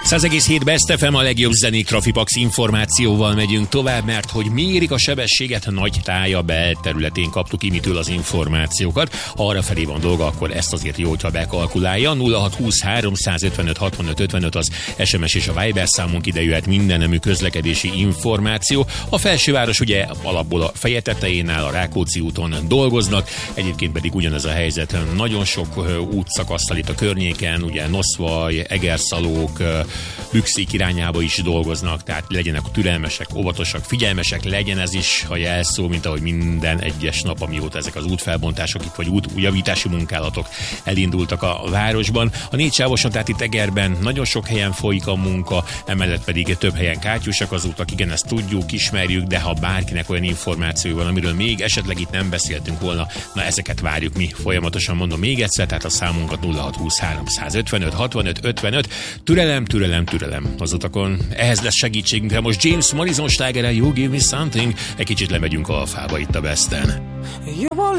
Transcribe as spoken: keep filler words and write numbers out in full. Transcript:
száz egész hét Best ef em, a legjobb zenék, Trafipax információval megyünk tovább, mert hogy mérik a sebességet, Nagy Tája belterületén kaptuk Imitől az információkat. Ha arra felé van dolga, akkor ezt azért jó, hogyha bekalkulálja. nulla hat húsz háromszázötvenöt hatvanöt ötvenöt az es em es és a Viber számunk, ide jöhet mindennemű közlekedési információ. A felsőváros ugye alapból a feje tetején áll, a Rákóczi úton dolgoznak, egyébként pedig ugyanez a helyzet. Nagyon sok útszakasztal itt a környéken, ugye Noszvaj, Egerszalók, Bükszik irányába is dolgoznak, tehát legyenek türelmesek, óvatosak, figyelmesek, legyen ez is a jelszó, mint ahogy minden egyes nap, amióta ezek az útfelbontások itt, vagy útjavítási munkálatok elindultak a városban. A négy sávoson, tehát itt Egerben nagyon sok helyen folyik a munka, emellett pedig több helyen kátyúsak az utak, igen, ezt tudjuk, ismerjük, de ha bárkinek olyan információ van, amiről még esetleg itt nem beszéltünk volna, na ezeket várjuk mi folyamatosan, mondom még egyszer, tehát a számunkat nulla hat húsz háromszázötvenöt hatvanöt ötvenöt. Türelem, türelem, türelem az utakon. Ehhez lesz segítségünkre most James Morrison slágere, You Give Me Something. Egy kicsit lemegyünk Alfába itt a Besten.